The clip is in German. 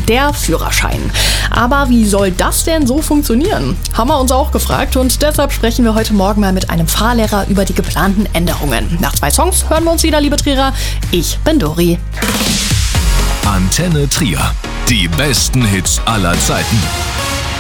der Führerschein. Aber wie soll das denn so funktionieren? Haben wir uns auch gefragt und deshalb sprechen wir heute Morgen mal mit einem Fahrlehrer über die geplanten Änderungen. Nach 2 Songs hören wir uns wieder, liebe Trierer. Ich bin Dori. Antenne Trier. Die besten Hits aller Zeiten.